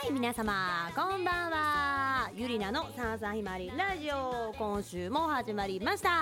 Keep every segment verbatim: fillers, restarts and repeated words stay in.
い皆様こんばんは。ゆりなのさんさひまりラジオ、今週も始まりました。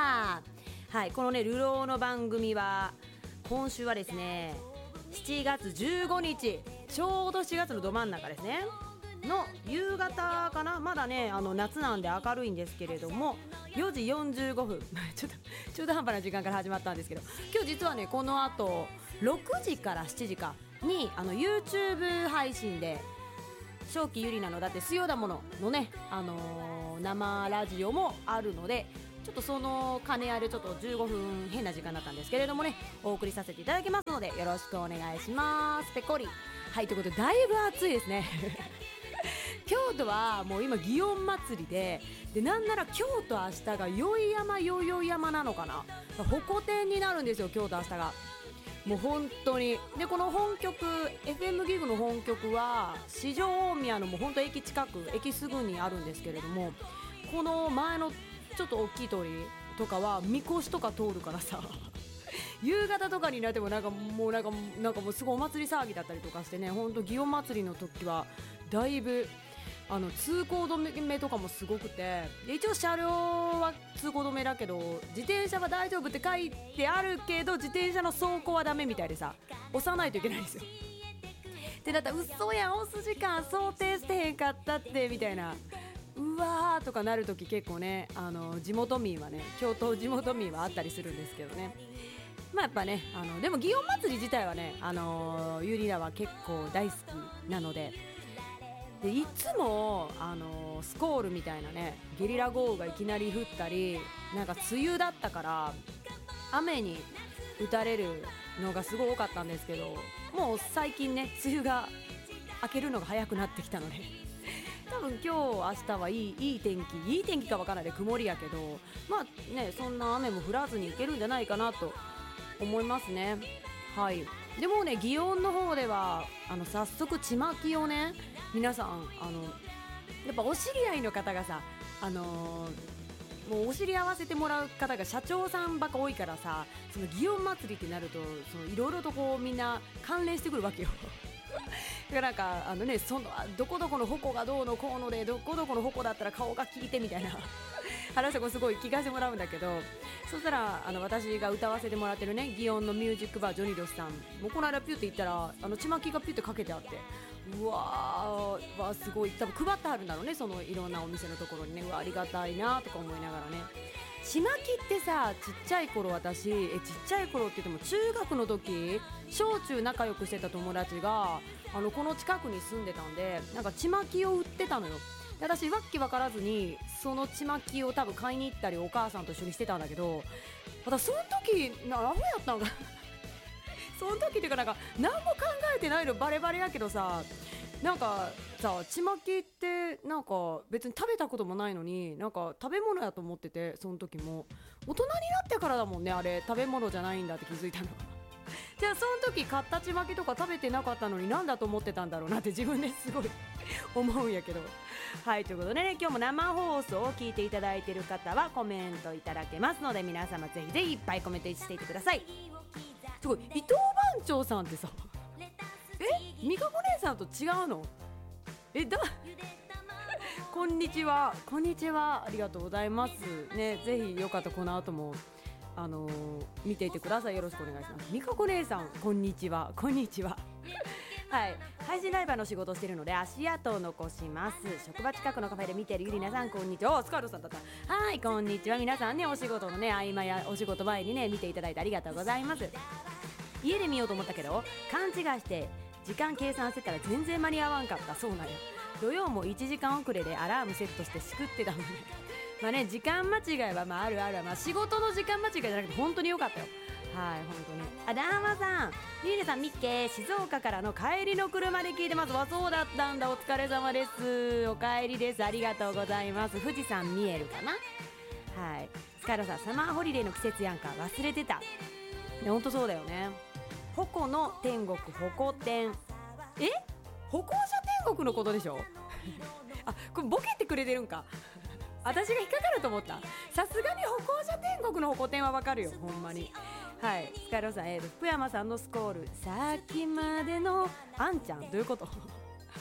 はい、このね流浪の番組は今週はですねしちがつじゅうごにち、ちょうどしちがつのど真ん中ですねの夕方かな。まだねあの夏なんで明るいんですけれどもよじよんじゅうごふんちょっと中途半端な時間から始まったんですけど、今日実はねこの後ろくじからしちじかにあの YouTube 配信で正気ゆりなのだって水曜だもののね、あのー、生ラジオもあるので、ちょっとその兼ね合いでちょっとじゅうごふん変な時間だったんですけれどもね、お送りさせていただきますのでよろしくお願いします。ペコリ。はい、ということでだいぶ暑いですね京都はもう今祇園祭りで、でなんなら今日と明日が宵山宵々山なのかな、鉾天になるんですよ今日と明日が。もう本当にで、この本局 エフエム ギグの本局は四条大宮のもう本当駅近く、駅すぐにあるんですけれども、この前のちょっと大きい通りとかはみこしとか通るからさ夕方とかになってもなんかもうなんかなんかもうすごいお祭り騒ぎだったりとかしてね、本当祇園祭りの時はだいぶあの通行止めとかもすごくて、一応車両は通行止めだけど自転車は大丈夫って書いてあるけど、自転車の走行はダメみたいでさ、押さないといけないんですよ。でだったら嘘やん、押す時間想定してへんかったってみたいな、うわーとかなるとき結構ね、あの地元民はね、京都地元民はあったりするんですけどね。まあやっぱね、あのでも祇園祭り自体はね、あのー、ゆりなは結構大好きなので、でいつも、あのー、スコールみたいなねゲリラ豪雨がいきなり降ったり、なんか梅雨だったから雨に打たれるのがすごい多かったんですけど、もう最近ね梅雨が明けるのが早くなってきたので多分今日明日はいい、いい天気いい天気かわからないで曇りやけど、まあねそんな雨も降らずにいけるんじゃないかなと思いますね。はい。でもね祇園の方ではあの早速ちまきをね、皆さんあのやっぱお知り合いの方がさ、あのー、もうお知り合わせてもらう方が社長さんばっか多いからさ、その祇園祭りってなるといろいろとこうみんな関連してくるわけよだからなんかあのね、そのどこどこの矛がどうのこうので、どこどこの矛だったら顔が効いてみたいな話をすごい聞かせてもらうんだけど、そしたらあの私が歌わせてもらってるね祇園のミュージックバージョニロスさんもうこの間ピュって言ったら、あのちまきがピュってかけてあって、うわーわすごい、多分配ってあるんだろうね、そのいろんなお店のところにね。うわありがたいなとか思いながらね。ちまきってさ、ちっちゃい頃私えちっちゃい頃って言っても中学の時、小中仲良くしてた友達があのこの近くに住んでたんで、なんかちまきを売ってたのよ。で私わっきわからずにそのちまきを多分買いに行ったりお母さんと一緒にしてたんだけど、私その時なアホやったのかその時っていうかなんか何も考えてないのバレバレやけどさ、なんかさちまきってなんか別に食べたこともないのになんか食べ物やと思ってて、その時も大人になってからだもんね、あれ食べ物じゃないんだって気づいたのじゃあその時買ったちまきとか食べてなかったのになんだと思ってたんだろうなって自分ですごい思うんやけど。はい、ということでね、今日も生放送を聞いていただいている方はコメントいただけますので、皆様ぜひぜひいっぱいコメントしていってください。すごい、伊藤番長さんってさ、えみかこ姉さんと違うの？えだこんにちは、こんにちは、ありがとうございますね。ぜひよかったらこの後もあのー、見ていてください。よろしくお願いします。みかこ姉さんこんにちは、こんにちははい、配信ライバーの仕事をしているので足跡を残します。職場近くのカフェで見ているゆりなさんこんにちは。おスカートさんだった。はいこんにちは。皆さんねお仕事のね合間やお仕事前にね見ていただいてありがとうございます。家で見ようと思ったけど勘違いして時間計算してたら全然間に合わんかった。そうなんや、土曜もいちじかん遅れでアラームセットしてしくってたのねまあね時間間違いはまああるある、まあ、仕事の時間間違いじゃなくて本当に良かったよ。はい本当に。あダーマさん、リーネさん、ミッケー静岡からの帰りの車で聞いてます。わそうだったんだ、お疲れ様です。お帰りです、ありがとうございます。富士山見えるかな。はい、スカイロさん、サマーホリデーの季節やんか、忘れてた。本当そうだよね。矛の天国矛天、え歩行者天国のことでしょあこれボケてくれてるんか私が引っかかると思った。さすがに歩行者天国の矛天はわかるよ、ほんまに。はい、スカイロさん、えー、福山さんのスコールさっきまでのあんちゃんどういうこと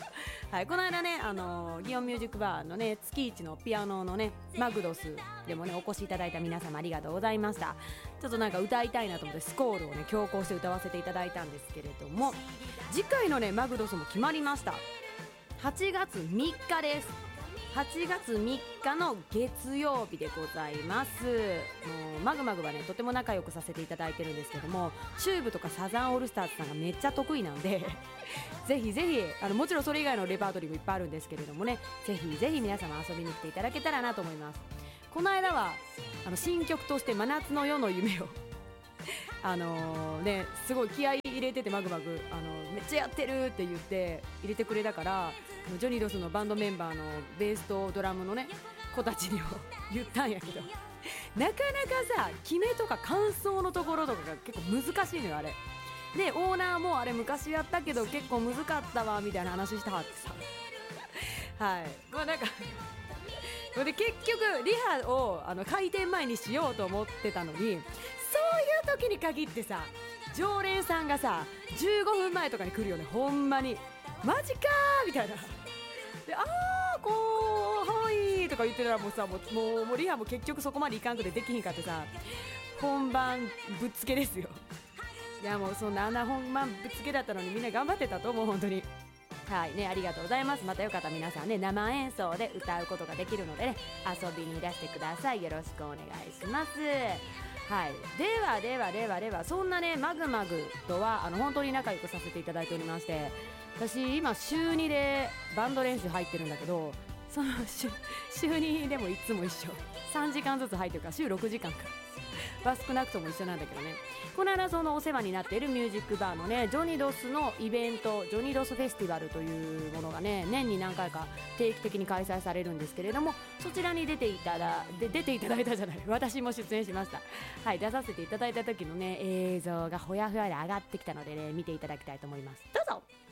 はい、この間ね、あのー、祇園ミュージックバーのね月一のピアノのねマグドスでもねお越しいただいた皆様ありがとうございました。ちょっとなんか歌いたいなと思ってスコールをね強行して歌わせていただいたんですけれども、次回のねマグドスも決まりました。はちがつみっかです。はちがつみっかの月曜日でございます。もうマグマグはねとても仲良くさせていただいてるんですけども、チューブとかサザンオールスターズさんがめっちゃ得意なんでぜひぜひあのもちろんそれ以外のレパートリーもいっぱいあるんですけれどもね、ぜひぜひ皆様遊びに来ていただけたらなと思います。この間はあの新曲として真夏の夜の夢をあのー、ねすごい気合い入れててマグマグあのめっちゃやってるって言って入れてくれたから、ジョニーロスのバンドメンバーのベースとドラムのね子たちにも言ったんやけど、なかなかさ決めとか感想のところとかが結構難しいのよあれで、オーナーもあれ昔やったけど結構難かったわみたいな話したはってさはい、まあなんかで結局リハをあの開店前にしようと思ってたのに、そういう時に限ってさ常連さんがさじゅうごふんまえとかに来るよね、ほんまにマジかーみたいなで、あーこうはいとか言ってたらもうさもうもうもうリハも結局そこまでいかんくてできひんかってさ、本番ぶっつけですよ。いやもうそんなあんな本番ぶっつけだったのにみんな頑張ってたと思う本当に。はいね、ありがとうございます。またよかったら皆さんね生演奏で歌うことができるのでね遊びにいらしてください。よろしくお願いします。はい、ではではではではそんなねマグマグとはあの本当に仲良くさせていただいておりまして、私今週にでバンド練習入ってるんだけど、その週週にでもいつも一緒さんじかんずつ入ってるから週ろくじかんかは少なくとも一緒なんだけどね、この間そのお世話になっているミュージックバーのねジョニドスのイベント、ジョニドスフェスティバルというものがね年に何回か定期的に開催されるんですけれども、そちらに出ていただで出ていただいたじゃない私も出演しました。はい、出させていただいた時のね映像がほやほやで上がってきたのでね見ていただきたいと思います。どうぞ。